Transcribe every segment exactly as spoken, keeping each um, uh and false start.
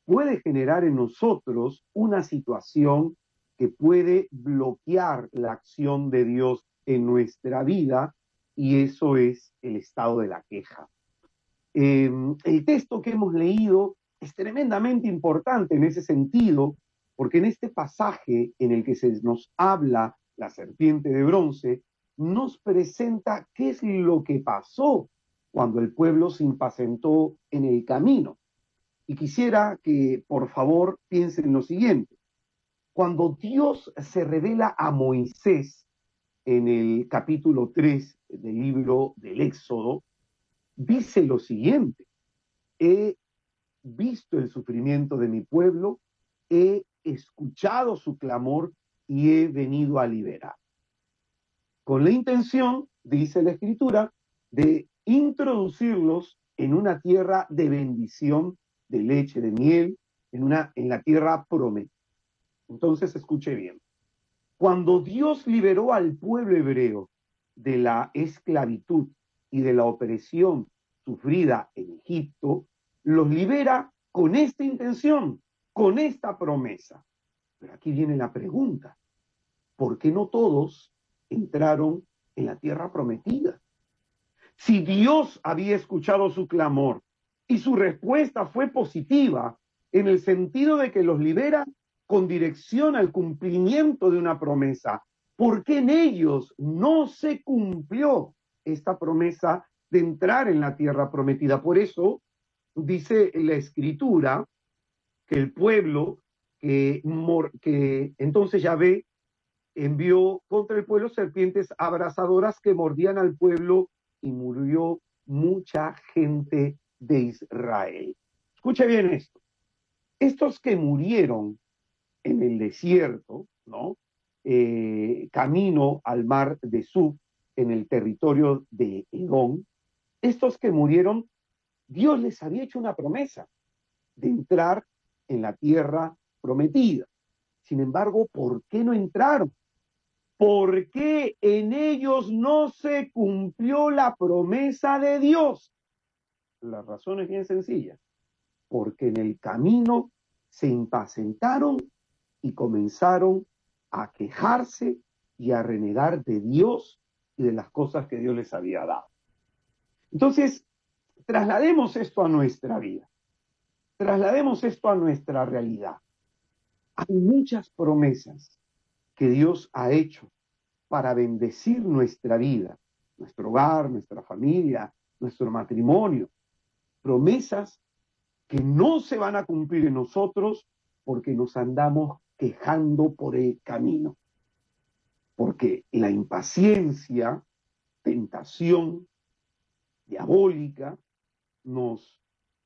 puede generar en nosotros una situación que puede bloquear la acción de Dios en nuestra vida, y eso es el estado de la queja. Eh, el texto que hemos leído es tremendamente importante en ese sentido, porque en este pasaje en el que se nos habla la serpiente de bronce, nos presenta qué es lo que pasó cuando el pueblo se impacientó en el camino. Y quisiera que, por favor, piensen lo siguiente. Cuando Dios se revela a Moisés en el capítulo tres del libro del Éxodo, dice lo siguiente: he visto el sufrimiento de mi pueblo, he escuchado su clamor y he venido a liberar. Con la intención, dice la Escritura, de introducirlos en una tierra de bendición, de leche, de miel, en, una, en la tierra prometida. Entonces, escuche bien. Cuando Dios liberó al pueblo hebreo de la esclavitud y de la opresión sufrida en Egipto, los libera con esta intención, con esta promesa. Pero aquí viene la pregunta: ¿por qué no todos entraron en la tierra prometida? Si Dios había escuchado su clamor y su respuesta fue positiva, en el sentido de que los libera con dirección al cumplimiento de una promesa, ¿por qué en ellos no se cumplió esta promesa de entrar en la tierra prometida? Por eso dice la Escritura que el pueblo, que, que entonces Yahvé envió contra el pueblo serpientes abrasadoras que mordían al pueblo y murió mucha gente de Israel. Escuche bien esto. Estos que murieron en el desierto, ¿no? Eh, camino al mar de Suf, en el territorio de Edom, estos que murieron, Dios les había hecho una promesa de entrar en la tierra prometida. Sin embargo, ¿por qué no entraron? ¿Por qué en ellos no se cumplió la promesa de Dios? La razón es bien sencilla. Porque en el camino se impacientaron y comenzaron a quejarse y a renegar de Dios y de las cosas que Dios les había dado. Entonces, traslademos esto a nuestra vida. Traslademos esto a nuestra realidad. Hay muchas promesas que Dios ha hecho para bendecir nuestra vida, nuestro hogar, nuestra familia, nuestro matrimonio. Promesas que no se van a cumplir en nosotros porque nos andamos quejando por el camino. Porque la impaciencia, tentación diabólica, nos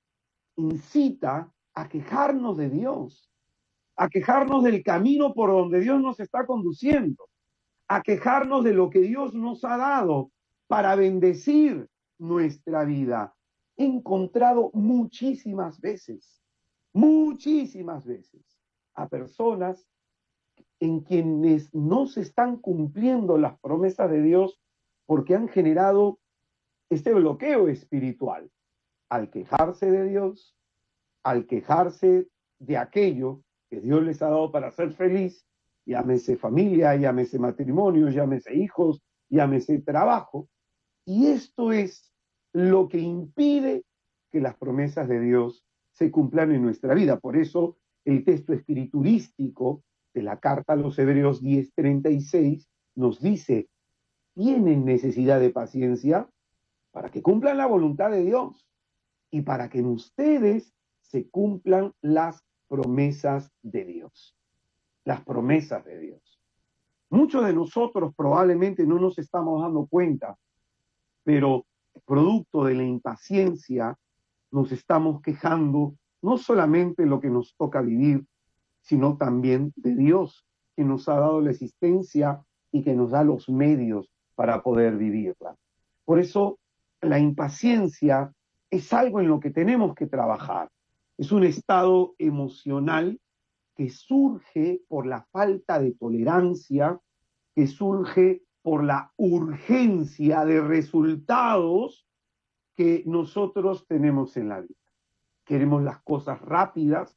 incita a quejarnos de Dios, a quejarnos del camino por donde Dios nos está conduciendo, a quejarnos de lo que Dios nos ha dado para bendecir nuestra vida. He encontrado muchísimas veces, muchísimas veces, a personas en quienes no se están cumpliendo las promesas de Dios porque han generado este bloqueo espiritual al quejarse de Dios, al quejarse de aquello que Dios les ha dado para ser feliz, llámese familia, llámese matrimonio, llámese hijos, llámese trabajo. Y esto es lo que impide que las promesas de Dios se cumplan en nuestra vida. Por eso el texto escriturístico de la carta a los Hebreos diez treinta y seis nos dice: tienen necesidad de paciencia para que cumplan la voluntad de Dios y para que en ustedes se cumplan las promesas de Dios. Las promesas de Dios. Muchos de nosotros probablemente no nos estamos dando cuenta, pero producto de la impaciencia nos estamos quejando no solamente de lo que nos toca vivir, sino también de Dios, que nos ha dado la existencia y que nos da los medios para poder vivirla. Por eso, la impaciencia es algo en lo que tenemos que trabajar. Es un estado emocional que surge por la falta de tolerancia, que surge por la urgencia de resultados que nosotros tenemos en la vida. Queremos las cosas rápidas,